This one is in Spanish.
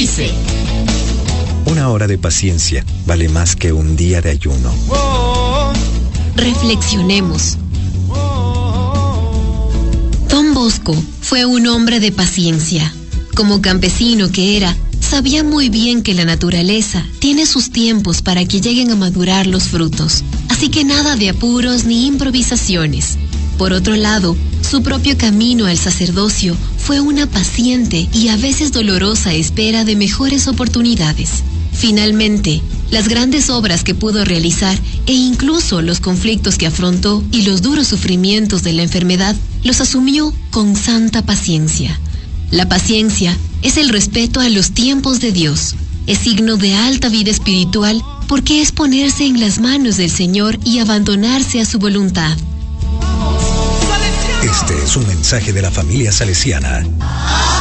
dice: una hora de paciencia vale más que un día de ayuno. Reflexionemos. Don Bosco fue un hombre de paciencia. Como campesino que era, sabía muy bien que la naturaleza tiene sus tiempos para que lleguen a madurar los frutos. Así que nada de apuros ni improvisaciones. Por otro lado, su propio camino al sacerdocio fue una paciente y a veces dolorosa espera de mejores oportunidades. Finalmente, las grandes obras que pudo realizar e incluso los conflictos que afrontó y los duros sufrimientos de la enfermedad los asumió con santa paciencia. La paciencia es el respeto a los tiempos de Dios. Es signo de alta vida espiritual porque es ponerse en las manos del Señor y abandonarse a su voluntad. Este es un mensaje de la familia salesiana.